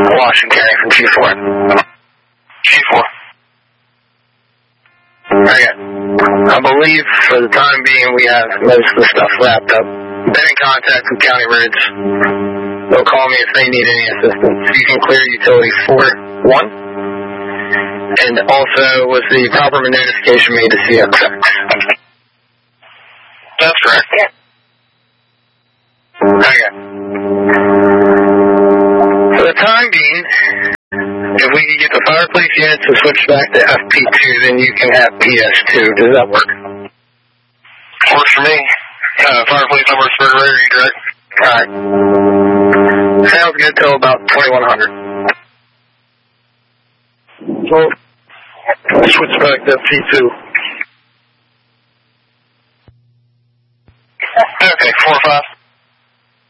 Washington from G4. G4. Okay. I believe for the time being we have most of the stuff wrapped up. Been in contact with County Roads. They'll call me if they need any assistance. You can clear utility 4-1. And also, was the proper notification made to CXX? That's correct. Yeah. Okay. For the time being, if we can get the fireplace unit to switch back to FP2, then you can have PS2. Does that work? Works for me. Fireplace number is ready, direct. Alright. Sounds good till about 2100. So, switch back to FP2. Okay, 4-5.